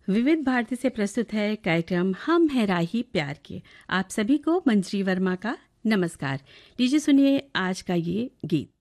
विविध भारती से प्रस्तुत है कार्यक्रम हम हैं राही प्यार के। आप सभी को मंजरी वर्मा का नमस्कार। लीजिए सुनिए आज का ये गीत।